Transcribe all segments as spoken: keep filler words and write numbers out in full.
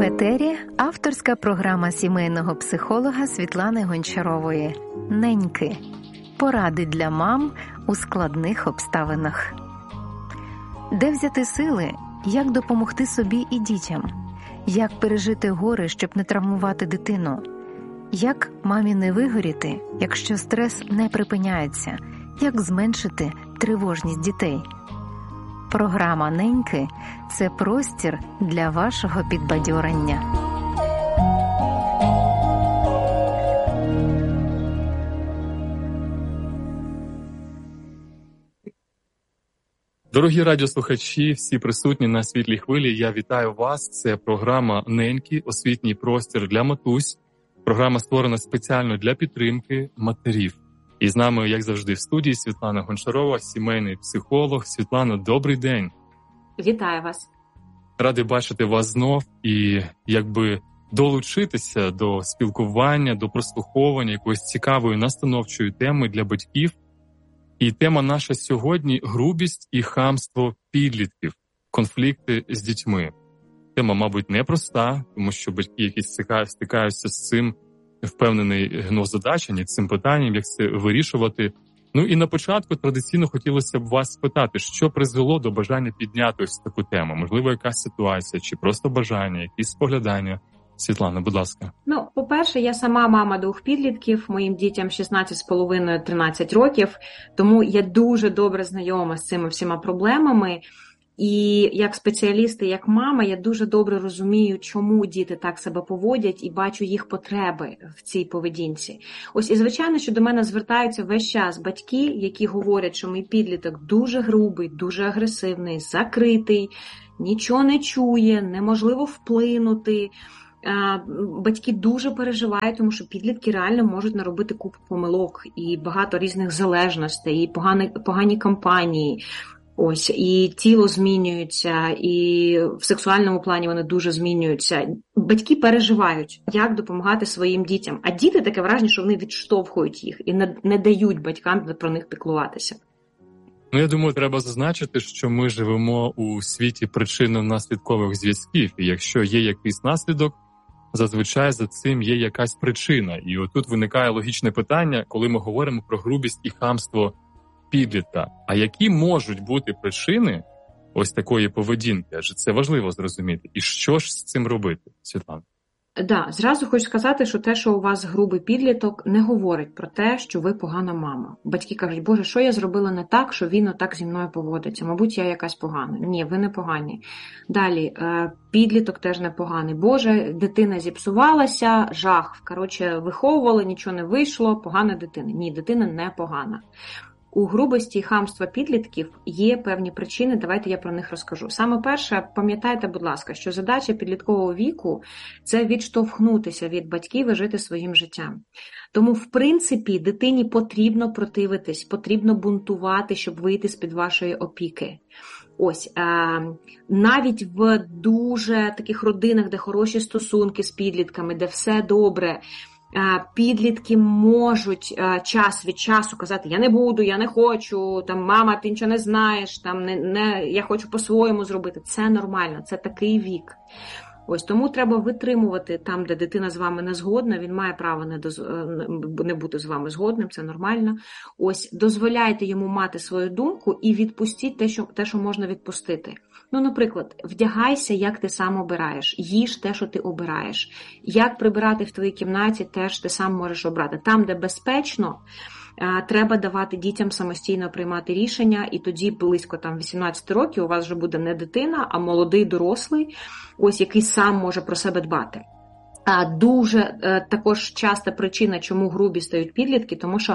В етері авторська програма сімейного психолога Світлани Гончарової «Неньки. Поради для мам у складних обставинах». Де взяти сили, як допомогти собі і дітям, як пережити горе, щоб не травмувати дитину, як мамі не вигоріти, якщо стрес не припиняється, як зменшити тривожність дітей. Програма «Неньки» – це простір для вашого підбадьорення. Дорогі радіослухачі, всі присутні на світлій хвилі, я вітаю вас. Це програма «Неньки», освітній простір для матусь. Програма створена спеціально для підтримки матерів. І з нами, як завжди, в студії Світлана Гончарова, сімейний психолог. Світлано, добрий день. Вітаю вас. Радий бачити вас знов і якби долучитися до спілкування, до прослуховування якоїсь цікавої настановчої теми для батьків. І тема наша сьогодні – грубість і хамство підлітків, конфлікти з дітьми. Тема, мабуть, непроста, тому що батьки, які стикаються з цим, впевнений, озадачені цим питанням, як це вирішувати. Ну і на початку традиційно хотілося б вас спитати, що призвело до бажання підняти ось таку тему? Можливо, якась ситуація, чи просто бажання, якісь споглядання? Світлана, будь ласка. Ну, по-перше, я сама мама двох підлітків, моїм дітям шістнадцять з половиною - тринадцять років, тому я дуже добре знайома з цими всіма проблемами. І як спеціаліст, і як мама, я дуже добре розумію, чому діти так себе поводять, і бачу їх потреби в цій поведінці. Ось і звичайно, що до мене звертаються весь час батьки, які говорять, що мій підліток дуже грубий, дуже агресивний, закритий, нічого не чує, неможливо вплинути. Батьки дуже переживають, тому що підлітки реально можуть наробити купу помилок і багато різних залежностей, і погані, погані компанії. Ось, і тіло змінюється, і в сексуальному плані вони дуже змінюються. Батьки переживають, як допомагати своїм дітям. А діти таке враження, що вони відштовхують їх і не, не дають батькам про них піклуватися. Ну, я думаю, треба зазначити, що ми живемо у світі причинно-наслідкових зв'язків. І якщо є якийсь наслідок, зазвичай за цим є якась причина. І отут виникає логічне питання, коли ми говоримо про грубість і хамство підлітка. А які можуть бути причини ось такої поведінки? Адже це важливо зрозуміти. І що ж з цим робити, Світлана? Да, зразу хочу сказати, що те, що у вас грубий підліток, не говорить про те, що ви погана мама. Батьки кажуть, Боже, що я зробила не так, що він отак зі мною поводиться? Мабуть, я якась погана. Ні, ви не погані. Далі, підліток теж не поганий. Боже, дитина зіпсувалася, жах. Коротше, виховували, нічого не вийшло, погана дитина. Ні, дитина не погана. У грубості і хамства підлітків є певні причини, давайте я про них розкажу. Саме перше, пам'ятайте, будь ласка, що задача підліткового віку – це відштовхнутися від батьків і жити своїм життям. Тому, в принципі, дитині потрібно противитись, потрібно бунтувати, щоб вийти з-під вашої опіки. Ось, навіть в дуже таких родинах, де хороші стосунки з підлітками, де все добре, підлітки можуть час від часу казати, я не буду, я не хочу, там, мама, ти нічого не знаєш, там, не, не, я хочу по-своєму зробити. Це нормально, це такий вік. Ось, тому треба витримувати там, де дитина з вами не згодна, він має право не, доз... не бути з вами згодним, це нормально. Ось, дозволяйте йому мати свою думку і відпустіть те, що, те, що можна відпустити. Ну, наприклад, вдягайся, як ти сам обираєш, їж те, що ти обираєш. Як прибирати в твоїй кімнаті, теж ти сам можеш обрати. Там, де безпечно, треба давати дітям самостійно приймати рішення, і тоді близько там вісімнадцять років у вас вже буде не дитина, а молодий дорослий, ось який сам може про себе дбати. А дуже також часта причина, чому грубі стають підлітки, тому що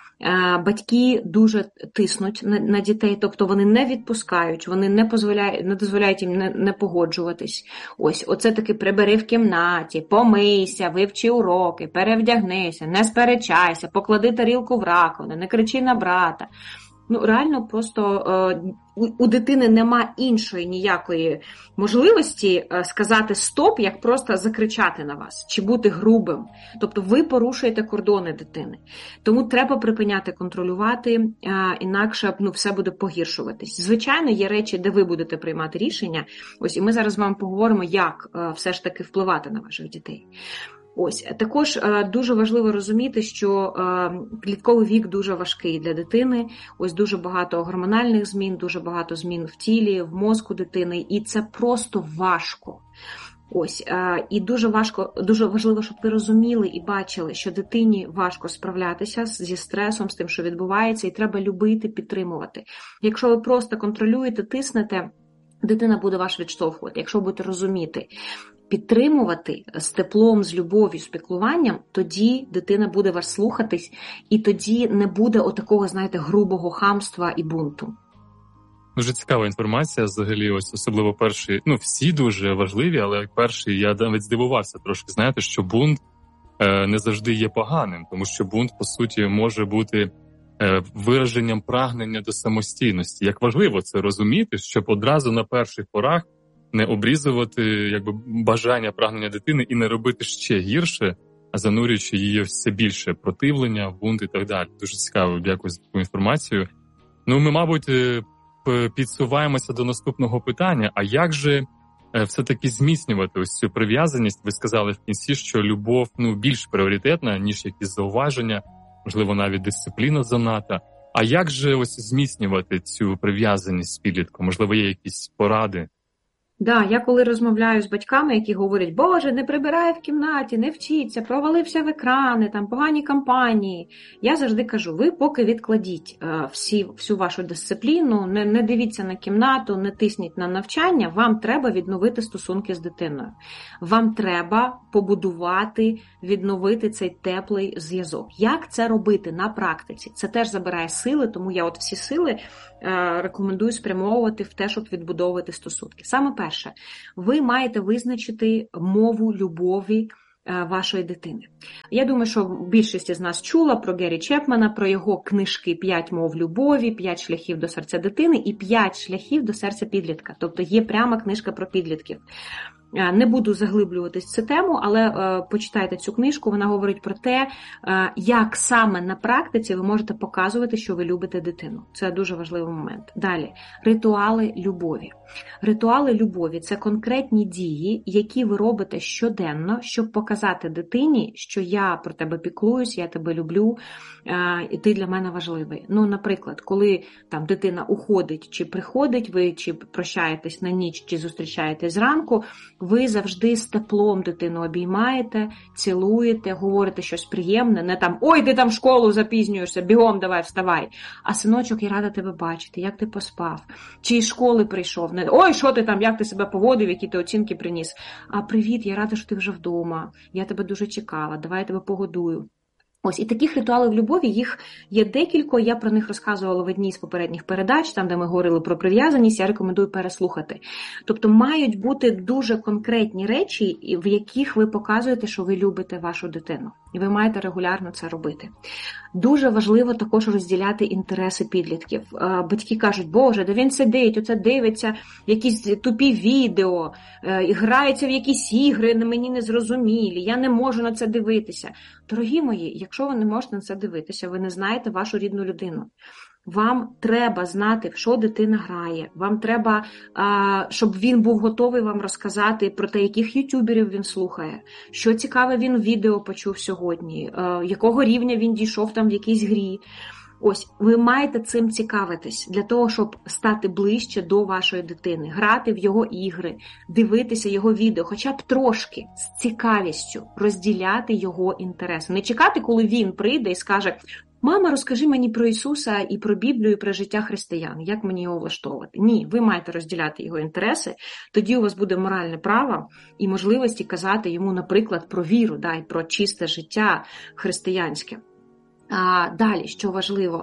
батьки дуже тиснуть на, на дітей, тобто вони не відпускають, вони не дозволяють, не дозволяють їм не, не погоджуватись. Ось, оце таки прибери в кімнаті, помийся, вивчи уроки, перевдягнися, не сперечайся, поклади тарілку в раковину, не кричи на брата. Ну, реально, просто е, у, у дитини нема іншої ніякої можливості е, сказати стоп, як просто закричати на вас, чи бути грубим. Тобто ви порушуєте кордони дитини. Тому треба припиняти контролювати, е, інакше ну, все буде погіршуватись. Звичайно, є речі, де ви будете приймати рішення. Ось, і ми зараз з вами поговоримо, як е, все ж таки впливати на ваших дітей. Ось, також е, дуже важливо розуміти, що е, підлітковий вік дуже важкий для дитини. Ось дуже багато гормональних змін, дуже багато змін в тілі, в мозку дитини, і це просто важко. Ось, е, і дуже важко, дуже важливо, щоб ви розуміли і бачили, що дитині важко справлятися зі стресом, з тим, що відбувається, і треба любити, підтримувати. Якщо ви просто контролюєте, тиснете, дитина буде вас відштовхувати. Якщо ви будете розуміти, підтримувати з теплом, з любов'ю, з піклуванням, тоді дитина буде вас слухатись, і тоді не буде отакого, знаєте, грубого хамства і бунту. Дуже цікава інформація, взагалі, ось особливо перший, ну всі дуже важливі, але перший я навіть здивувався трошки, знаєте, що бунт е, не завжди є поганим, тому що бунт, по суті, може бути е, вираженням прагнення до самостійності. Як важливо це розуміти, щоб одразу на перших порах не обрізувати якби бажання, прагнення дитини і не робити ще гірше, а занурюючи її все більше противлення, бунт і так далі. Дуже цікаво, дякую за таку інформацію. Ну, ми, мабуть, підсуваємося до наступного питання. А як же все-таки зміцнювати ось цю прив'язаність? Ви сказали в кінці, що любов ну, більш пріоритетна, ніж якісь зауваження, можливо, навіть дисципліна занадто. А як же ось зміцнювати цю прив'язаність з підлітком? Можливо, є якісь поради? Да, я коли розмовляю з батьками, які говорять, Боже, не прибирай в кімнаті, не вчіться, провалився в екрани, там погані кампанії. Я завжди кажу, ви поки відкладіть е, всі, всю вашу дисципліну, не, не дивіться на кімнату, не тисніть на навчання, вам треба відновити стосунки з дитиною. Вам треба побудувати, відновити цей теплий зв'язок. Як це робити на практиці? Це теж забирає сили, тому я от всі сили е, рекомендую спрямовувати в те, щоб відбудовувати стосунки. Саме перше, ви маєте визначити мову любові вашої дитини. Я думаю, що більшість із нас чула про Гері Чепмана, про його книжки «П'ять мов любові», «П'ять шляхів до серця дитини» і «П'ять шляхів до серця підлітка». Тобто є пряма книжка про підлітків. Не буду заглиблюватись в цю тему, але е, почитайте цю книжку, вона говорить про те, е, як саме на практиці ви можете показувати, що ви любите дитину. Це дуже важливий момент. Далі. Ритуали любові. Ритуали любові – це конкретні дії, які ви робите щоденно, щоб показати дитині, що я про тебе піклуюсь, я тебе люблю, е, і ти для мене важливий. Ну, наприклад, коли там дитина уходить чи приходить, ви чи прощаєтесь на ніч, чи зустрічаєтесь зранку, ви завжди з теплом дитину обіймаєте, цілуєте, говорите щось приємне, не там «Ой, ти там в школу запізнюєшся, бігом давай, вставай». А синочок, я рада тебе бачити, як ти поспав, чи із школи прийшов, не «Ой, що ти там, як ти себе поводив, які ти оцінки приніс». А «Привіт, я рада, що ти вже вдома, я тебе дуже чекала, давай я тебе погодую». Ось, і таких ритуалів любові, їх є декілька, я про них розказувала в одній з попередніх передач, там, де ми говорили про прив'язаність, я рекомендую переслухати. Тобто мають бути дуже конкретні речі, в яких ви показуєте, що ви любите вашу дитину. І ви маєте регулярно це робити. Дуже важливо також розділяти інтереси підлітків. Батьки кажуть, Боже, де він сидить, оце дивиться якісь тупі відео, грається в якісь ігри, мені не зрозумілі, я не можу на це дивитися. Дорогі мої, якщо ви не можете на це дивитися, ви не знаєте вашу рідну людину. Вам треба знати, в що дитина грає. Вам треба, щоб він був готовий вам розказати про те, яких ютуберів він слухає, що цікаве він в відео почув сьогодні, якого рівня він дійшов там в якійсь грі. Ось, ви маєте цим цікавитись для того, щоб стати ближче до вашої дитини, грати в його ігри, дивитися його відео, хоча б трошки з цікавістю розділяти його інтереси. Не чекати, коли він прийде і скаже: «Мама, розкажи мені про Ісуса і про Біблію, і про життя християн, як мені його влаштовувати?» Ні, ви маєте розділяти його інтереси, тоді у вас буде моральне право і можливості казати йому, наприклад, про віру, да, і про чисте життя християнське. А далі, що важливо,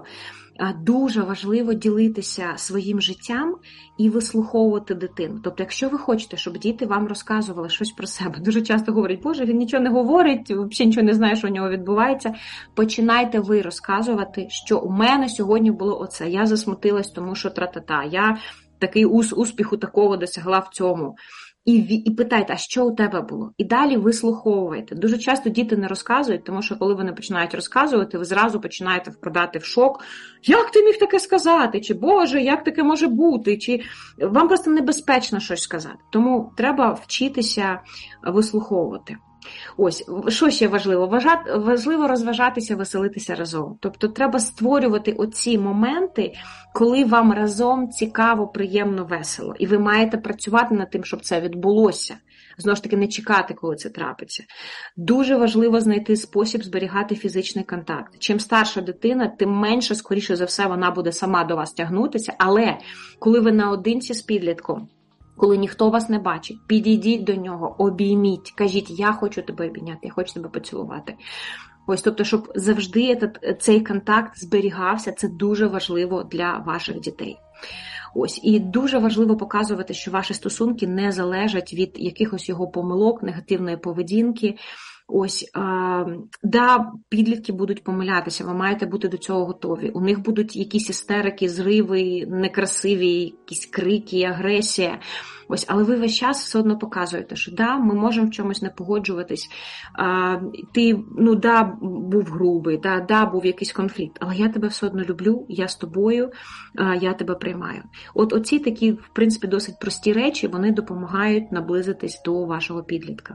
дуже важливо ділитися своїм життям і вислуховувати дитину. Тобто, якщо ви хочете, щоб діти вам розказували щось про себе, дуже часто говорять, Боже, він нічого не говорить, взагалі нічого не знає, що у нього відбувається, починайте ви розказувати, що у мене сьогодні було оце, я засмутилась, тому що тра-та-та, я такий успіху такого досягла в цьому. І, і питайте, а що у тебе було? І далі вислуховуєте. Дуже часто діти не розказують, тому що коли вони починають розказувати, ви зразу починаєте впадати в шок. Як ти міг таке сказати? Чи, Боже, як таке може бути? Чи вам просто небезпечно щось сказати. Тому треба вчитися вислуховувати. Ось, що ще важливо? Важати, важливо розважатися, веселитися разом. Тобто треба створювати оці моменти, коли вам разом цікаво, приємно, весело. І ви маєте працювати над тим, щоб це відбулося. Знову ж таки, не чекати, коли це трапиться. Дуже важливо знайти спосіб зберігати фізичний контакт. Чим старша дитина, тим менше, скоріше за все, вона буде сама до вас тягнутися. Але коли ви наодинці з підлітком, коли ніхто вас не бачить, підійдіть до нього, обійміть, кажіть, я хочу тебе обійняти, я хочу тебе поцілувати. Ось, тобто, щоб завжди этот, цей контакт зберігався, це дуже важливо для ваших дітей. Ось, і дуже важливо показувати, що ваші стосунки не залежать від якихось його помилок, негативної поведінки. Ось, а, да, підлітки будуть помилятися, ви маєте бути до цього готові. У них будуть якісь істерики, зриви, некрасиві, якісь крики, агресія. Ось, але ви весь час все одно показуєте, що да, ми можемо в чомусь не погоджуватись. А, ти, ну да, був грубий, да, да, був якийсь конфлікт, але я тебе все одно люблю, я з тобою, а, я тебе приймаю. От оці такі, в принципі, досить прості речі, вони допомагають наблизитись до вашого підлітка.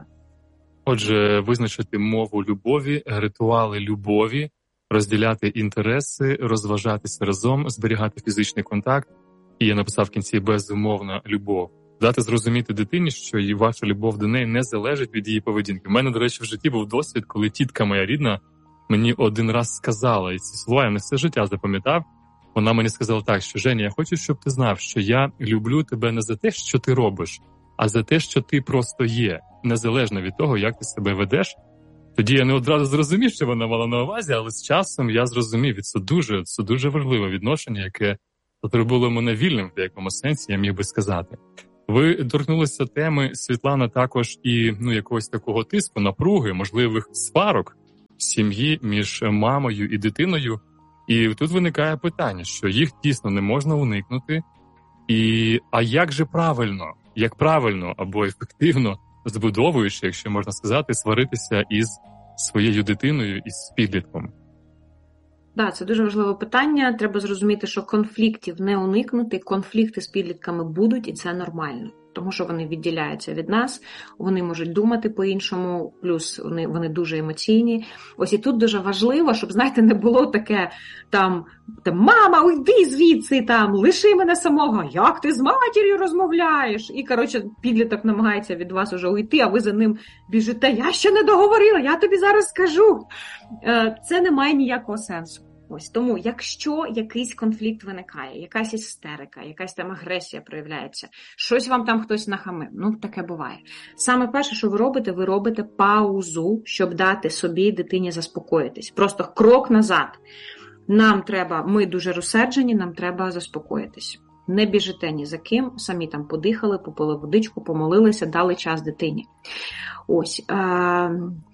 Отже, визначити мову любові, ритуали любові, розділяти інтереси, розважатися разом, зберігати фізичний контакт. І я написав в кінці безумовна любов. Дати зрозуміти дитині, що і ваша любов до неї не залежить від її поведінки. У мене, до речі, в житті був досвід, коли тітка моя рідна мені один раз сказала, і ці слова я не все життя запам'ятав. Вона мені сказала так, що Женя, я хочу, щоб ти знав, що я люблю тебе не за те, що ти робиш, а за те, що ти просто є, незалежно від того, як ти себе ведеш. Тоді я не одразу зрозумів, що вона мала на увазі, але з часом я зрозумів, і це дуже, це дуже важливе відношення, яке зробило мене вільним в деякому сенсі, я міг би сказати. Ви торкнулися теми, Світлана, також і ну, якогось такого тиску, напруги, можливих сварок в сім'ї між мамою і дитиною. І тут виникає питання, що їх дійсно не можна уникнути. І, а як же правильно, як правильно або ефективно, збудовуючи, якщо можна сказати, сваритися із своєю дитиною, із підлітком? Так, це дуже важливе питання. Треба зрозуміти, що конфліктів не уникнути, конфлікти з підлітками будуть, і це нормально. Тому що вони відділяються від нас, вони можуть думати по-іншому, плюс вони, вони дуже емоційні. Ось і тут дуже важливо, щоб, знаєте, не було таке там, там мама, уйди звідси, там, лиши мене самого, як ти з матір'ю розмовляєш? І, коротше, підліток намагається від вас уже уйти, а ви за ним біжите, я ще не договорила, я тобі зараз скажу. Це не має ніякого сенсу. Ось тому, якщо якийсь конфлікт виникає, якась істерика, якась там агресія проявляється, щось вам там хтось нахамив, ну таке буває. Саме перше, що ви робите, ви робите паузу, щоб дати собі, дитині заспокоїтись. Просто крок назад. Нам треба, ми дуже розсерджені, нам треба заспокоїтись. Не біжите ні за ким, самі там подихали, попили водичку, помолилися, дали час дитині. Ось. Е-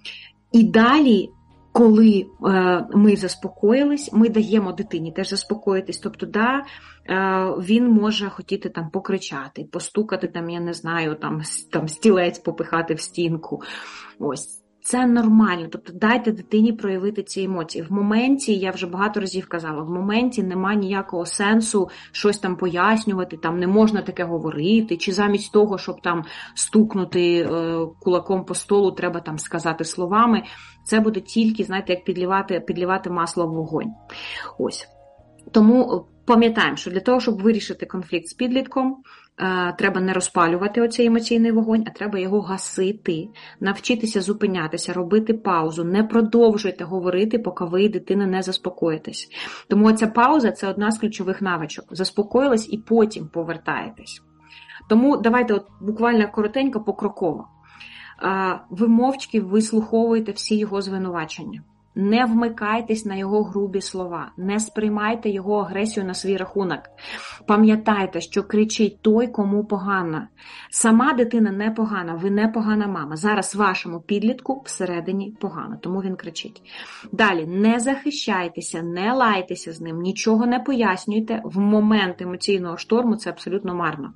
і далі, коли е, ми заспокоїлись, ми даємо дитині теж заспокоїтись. Тобто, да, е, він може хотіти там покричати, постукати, там, я не знаю, там, там стілець попихати в стінку. Ось. Це нормально. Тобто, дайте дитині проявити ці емоції. В моменті, я вже багато разів казала, в моменті нема ніякого сенсу щось там пояснювати, там не можна таке говорити, чи замість того, щоб там стукнути е, кулаком по столу, треба там сказати словами. Це буде тільки, знаєте, як підливати, підливати масло в вогонь. Ось. Тому пам'ятаємо, що для того, щоб вирішити конфлікт з підлітком, треба не розпалювати оцей емоційний вогонь, а треба його гасити, навчитися зупинятися, робити паузу, не продовжуйте говорити, поки ви, дитина, не заспокоїтесь. Тому ця пауза – це одна з ключових навичок. Заспокоїлись і потім повертаєтесь. Тому давайте от буквально коротенько, покроково. Ви мовчки вислуховуєте всі його звинувачення. Не вмикайтесь на його грубі слова, не сприймайте його агресію на свій рахунок. Пам'ятайте, що кричить той, кому погано. Сама дитина не погана, ви не погана мама. Зараз вашому підлітку всередині погано, тому він кричить. Далі, не захищайтеся, не лайтеся з ним, нічого не пояснюйте. В момент емоційного шторму це абсолютно марно.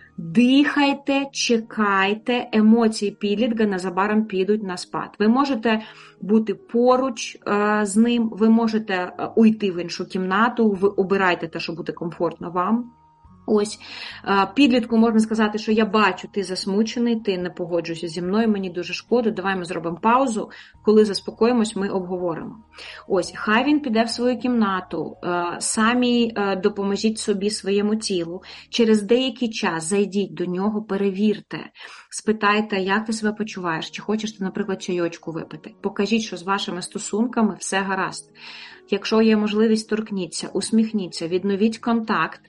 Дихайте, чекайте, емоції підлітка незабаром підуть на спад. Ви можете бути поруч е, з ним, ви можете уйти в іншу кімнату, ви обирайте те, що буде комфортно вам. Ось, підлітку можна сказати, що я бачу, ти засмучений, ти не погоджуєшся зі мною, мені дуже шкода, давай ми зробимо паузу, коли заспокоїмось, ми обговоримо. Ось, хай він піде в свою кімнату, самі допоможіть собі, своєму тілу, через деякий час зайдіть до нього, перевірте, спитайте, як ти себе почуваєш, чи хочеш ти, наприклад, чайочку випити. Покажіть, що з вашими стосунками все гаразд. Якщо є можливість, торкніться, усміхніться, відновіть контакт.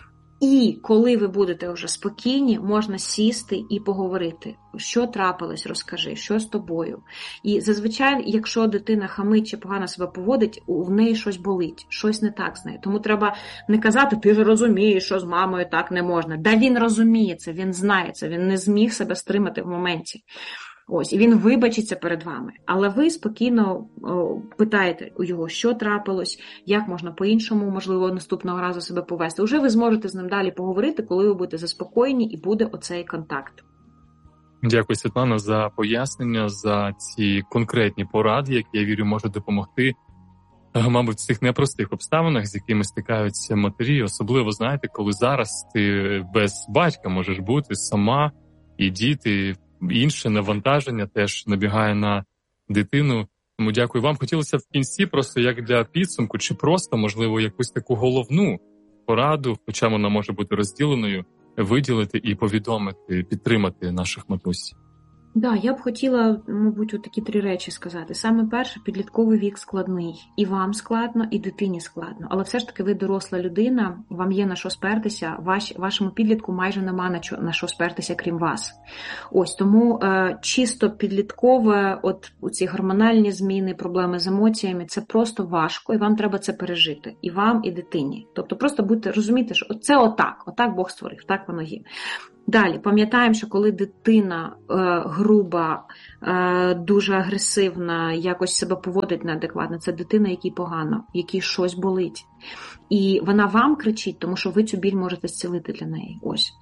І коли ви будете вже спокійні, можна сісти і поговорити. Що трапилось, розкажи, що з тобою. І зазвичай, якщо дитина хамить чи погано себе поводить, в неї щось болить, щось не так з нею. Тому треба не казати, ти ж розумієш, що з мамою так не можна. Да він розуміє це, він знає це, він не зміг себе стримати в моменті. Ось, і він вибачиться перед вами. Але ви спокійно о, питаєте у його, що трапилось, як можна по-іншому, можливо, наступного разу себе повести. Уже ви зможете з ним далі поговорити, коли ви будете заспокоєні і буде оцей контакт. Дякую, Світлана, за пояснення, за ці конкретні поради, які, я вірю, можуть допомогти, мабуть, в цих непростих обставинах, з якими стикаються матері. Особливо, знаєте, коли зараз ти без батька можеш бути сама, і діти, інше навантаження теж набігає на дитину. Тому дякую вам. Хотілося в кінці просто як для підсумку, чи просто, можливо, якусь таку головну пораду, хоча вона може бути розділеною, виділити і повідомити, підтримати наших матусь. Да, я б хотіла, мабуть, от такі три речі сказати. Саме перше, підлітковий вік складний. І вам складно, і дитині складно. Але все ж таки ви доросла людина, вам є на що спертися, ваш, вашому підлітку майже нема на що, на що спертися, крім вас. Ось, тому е, чисто підліткове, от ці гормональні зміни, проблеми з емоціями, це просто важко, і вам треба це пережити. І вам, і дитині. Тобто просто будьте, розуміти, що це отак, отак Бог створив, так воно є. Далі, пам'ятаємо, що коли дитина е, груба, е, дуже агресивна, якось себе поводить неадекватно, це дитина, якій погано, якій щось болить. І вона вам кричить, тому що ви цю біль можете зцілити для неї. Ось.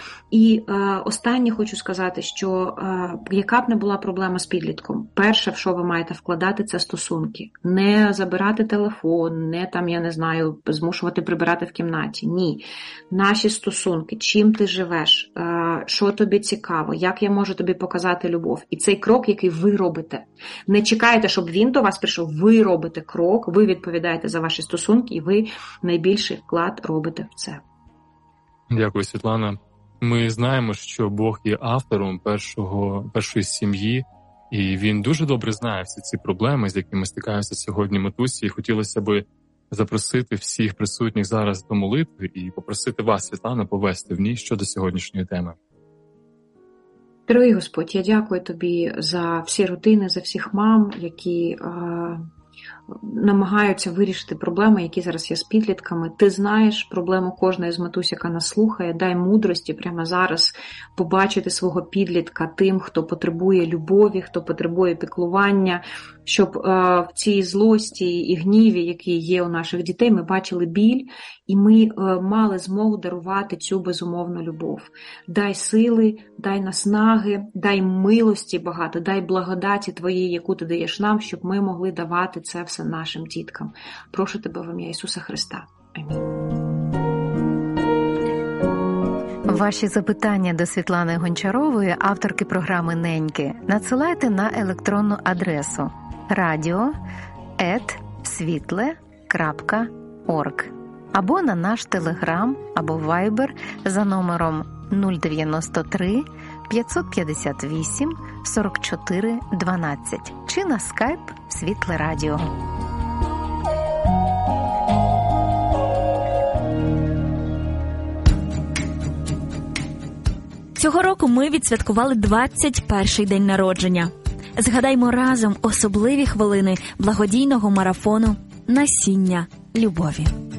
І е, останнє хочу сказати, що е, яка б не була проблема з підлітком, перше, в що ви маєте вкладати, це стосунки. Не забирати телефон, не там, я не знаю, змушувати прибирати в кімнаті. Ні. Наші стосунки, чим ти живеш, е, що тобі цікаво, як я можу тобі показати любов. І цей крок, який ви робите. Не чекайте, щоб він до вас прийшов, ви робите крок, ви відповідаєте за ваші стосунки, і ви найбільший вклад робите в це. Дякую, Світлана. Ми знаємо, що Бог є автором першого, першої сім'ї, і Він дуже добре знає всі ці проблеми, з якими стикаються сьогодні матусі. І хотілося би запросити всіх присутніх зараз до молитви і попросити вас, Світлана, повести в ній щодо сьогоднішньої теми. Дорогий Господь, я дякую Тобі за всі родини, за всіх мам, які е- намагаються вирішити проблеми, які зараз є з підлітками. Ти знаєш проблему кожної з матусь, яка нас слухає. Дай мудрості прямо зараз побачити свого підлітка тим, хто потребує любові, хто потребує піклування, щоб е, в цій злості і гніві, які є у наших дітей, ми бачили біль, і ми е, мали змогу дарувати цю безумовну любов. Дай сили, дай наснаги, дай милості багато, дай благодаті Твоєї, яку Ти даєш нам, щоб ми могли давати це все нашим діткам. Прошу Тебе в ім'я Ісуса Христа. Амінь. Ваші запитання до Світлани Гончарової, авторки програми «Неньки», надсилайте на електронну адресу радіо ет світле крапка орг або на наш телеграм або вайбер за номером нуль дев'яносто три п'ятсот п'ятдесят вісім сорок чотири дванадцять чи на скайп «Світле Радіо». Цього року ми відсвяткували двадцять перший день народження. згадаймо разом особливі хвилини благодійного марафону «Насіння любові».